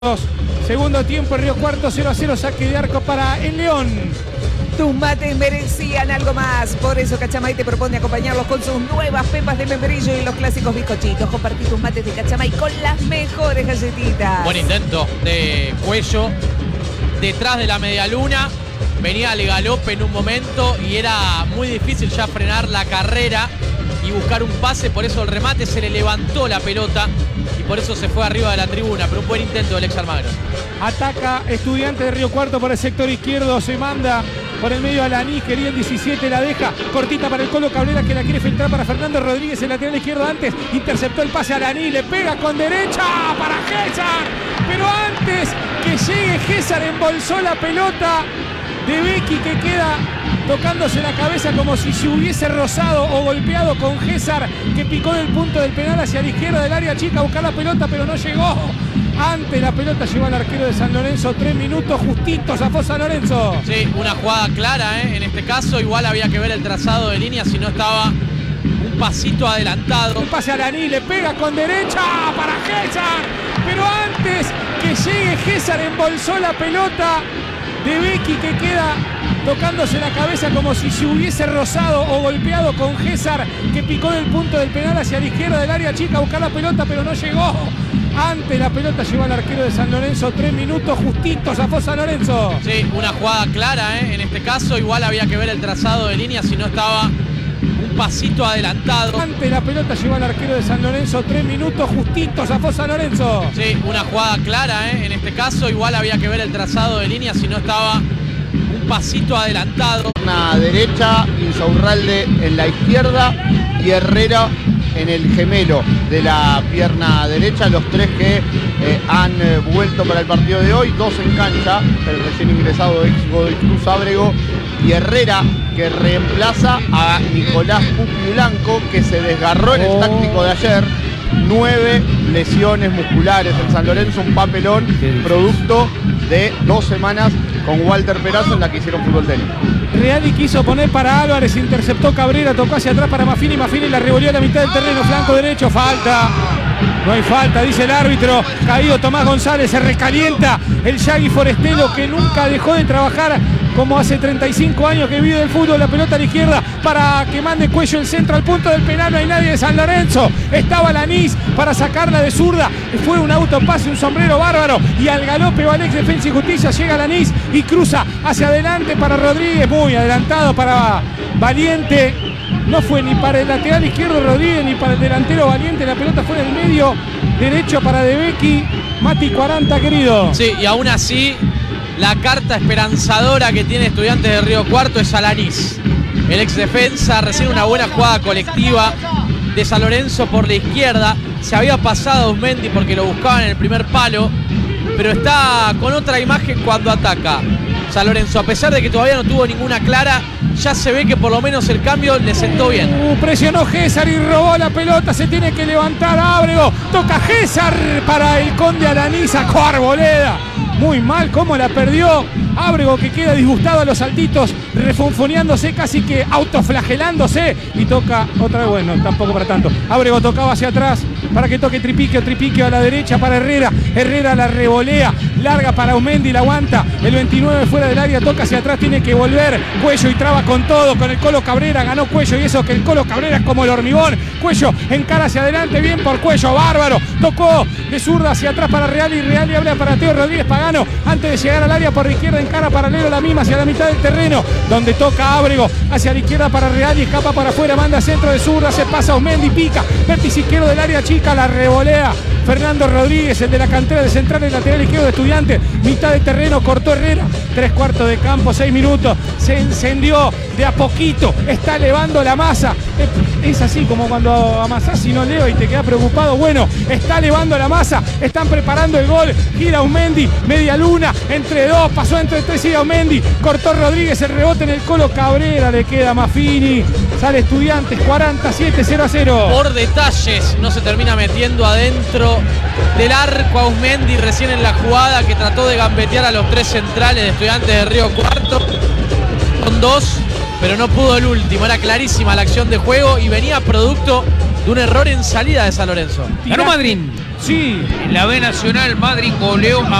Segundo tiempo, Río Cuarto, 0-0, saque de arco para el León. Tus mates merecían algo más. Por eso Cachamay te propone acompañarlos con sus nuevas pepas de membrillo y los clásicos bizcochitos. Compartí tus mates de Cachamay con las mejores galletitas. Buen intento de Cuello detrás de la medialuna. Venía al galope en un momento y era muy difícil ya frenar la carrera y buscar un pase. Por eso el remate se le levantó la pelota y por eso se fue arriba de la tribuna. Pero un buen intento del ex Almagro. Ataca Estudiante de Río Cuarto por el sector izquierdo. Se manda por el medio a Lanís, quería el 17, la deja cortita para el Colo Cabrera, que la quiere filtrar para Fernando Rodríguez, el lateral izquierdo antes, interceptó el pase a Lanís, le pega con derecha para Gézar, pero antes que llegue Gézar embolsó la pelota de Becky, que queda tocándose la cabeza como si se hubiese rozado o golpeado con Gézar, que picó del punto del penal hacia la izquierda del área chica a buscar la pelota, pero no llegó. Antes la pelota llevó al arquero de San Lorenzo, 3 minutos justitos a San Lorenzo. Sí, una jugada clara, en este caso igual había que ver el trazado de línea, si no estaba un pasito adelantado. El pase a Lanís, le pega con derecha para Gézar, pero antes que llegue Gézar embolsó la pelota de Becky, que queda tocándose la cabeza como si se hubiese rozado o golpeado con Gézar, que picó del punto del penal hacia la izquierda del área chica a buscar la pelota, pero no llegó. Antes la pelota llevó al arquero de San Lorenzo, 3 minutos justitos a San Lorenzo. Sí, una jugada clara, en este caso igual había que ver el trazado de línea, si no estaba un pasito adelantado. Antes la pelota llevó al arquero de San Lorenzo, 3 minutos justitos a San Lorenzo. Sí, una jugada clara, en este caso igual había que ver el trazado de línea, si no estaba un pasito adelantado. Una derecha, Insaurralde en la izquierda y Herrera en el gemelo de la pierna derecha. Los tres que han vuelto para el partido de hoy, 2 en cancha, el recién ingresado ex Godoy Cruz, Ábrego, y Herrera, que reemplaza a Nicolás Pupi Blanco, que se desgarró en el táctico de ayer. 9 lesiones musculares en San Lorenzo, un papelón producto de 2 semanas con Walter Perazo, en la que hicieron fútbol tenis. Reali quiso poner para Álvarez, interceptó Cabrera, tocó hacia atrás para Maffini, Maffini la revolvió a la mitad del terreno, flanco derecho, falta. No hay falta, dice el árbitro. Caído Tomás González, se recalienta el Yagui Forestelo, que nunca dejó de trabajar como hace 35 años que vive del fútbol. La pelota a la izquierda para que mande Cuello el centro al punto del penal. No hay nadie de San Lorenzo. Estaba Lanís para sacarla de zurda. Fue un autopase, un sombrero bárbaro. Y al galope va el ex Defensa y Justicia. Llega Lanís y cruza hacia adelante para Rodríguez. Muy adelantado para Valiente. No fue ni para el lateral izquierdo Rodríguez ni para el delantero Valiente. La pelota fue en el medio derecho para De Becky. Mati 40, querido. Sí, y aún así la carta esperanzadora que tiene Estudiantes de Río Cuarto es a Lanís, el ex defensa. Recién una buena jugada colectiva de San Lorenzo por la izquierda. Se había pasado a Usmendi porque lo buscaban en el primer palo, pero está con otra imagen cuando ataca San Lorenzo. A pesar de que todavía no tuvo ninguna clara, ya se ve que por lo menos el cambio le sentó bien. Presionó Gézar y robó la pelota. Se tiene que levantar Ábrego. Toca Gézar para el Conde Alanís. Sacó Arboleda. Muy mal cómo la perdió. Ábrego, que queda disgustado a los saltitos, refunfuneándose, casi que autoflagelándose. Y toca otra vez, bueno, tampoco para tanto. Ábrego tocaba hacia atrás para que toque Tripiquio a la derecha para Herrera. Herrera la revolea, larga para Usmendi, la aguanta. El 29 fuera del área, toca hacia atrás, tiene que volver. Cuello y traba con todo, con el Colo Cabrera. Ganó Cuello, y eso que el Colo Cabrera es como el hormigón. Cuello encara hacia adelante, bien por Cuello, bárbaro. Tocó de zurda hacia atrás para Real, y Real le habla para Teo Rodríguez Pagano. Antes de llegar al área por la izquierda, encara paralelo la misma hacia la mitad del terreno, donde toca Ábrego hacia la izquierda para Real y escapa para afuera, manda centro de zurda, se pasa Usmendi, pica, vértice izquierdo del área chica, la revolea Fernando Rodríguez, el de la cantera de Central, el lateral izquierdo de Estudiantes, mitad de terreno, cortó Herrera, 3/4 de campo, 6 minutos, se encendió de a poquito, está elevando la masa. Es así como cuando amasás y no leo y te queda preocupado. Bueno, está elevando la masa, están preparando el gol, gira Usmendi, media luna, entre 2, pasó entre 3 y Usmendi, cortó Rodríguez, el rebote en el Colo Cabrera, le queda Maffini, sale Estudiantes, 47, 0-0. Por detalles no se termina metiendo adentro del arco a Usmendi recién en la jugada, que trató de gambetear a los 3 centrales de Estudiantes de Río Cuarto. Con 2, pero no pudo el último. Era clarísima la acción de juego y venía producto de un error en salida de San Lorenzo. Ganó Madrid. Sí. En la B Nacional, Madrid goleó